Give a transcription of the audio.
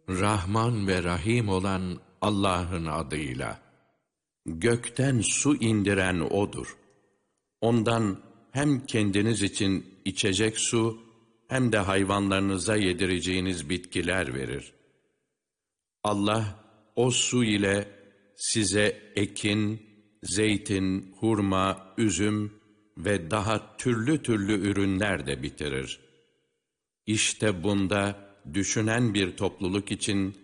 Rahman ve Rahim olan Allah'ın adıyla. Gökten su indiren O'dur. Ondan hem kendiniz için içecek su, hem de hayvanlarınıza yedireceğiniz bitkiler verir. Allah, o su ile size ekin, zeytin, hurma, üzüm ve daha türlü türlü ürünler de bitirir. İşte bunda düşünen bir topluluk için